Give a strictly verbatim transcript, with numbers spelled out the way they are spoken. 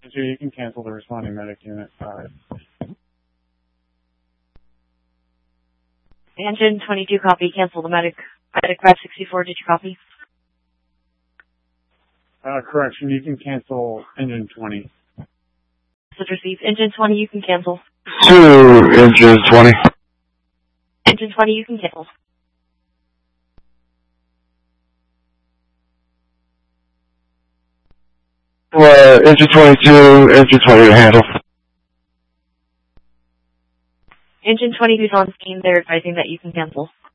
So you can cancel the responding medic unit. Alright. Engine twenty-two, copy. Cancel the medic. Medic five sixty-four, did you copy? Uh, correction, you can cancel engine twenty. Message received. Engine twenty, you can cancel. To engine twenty. Engine twenty, you can cancel. Uh, engine twenty-two, engine twenty to handle. Engine twenty, who's on scene, they're advising that you can cancel.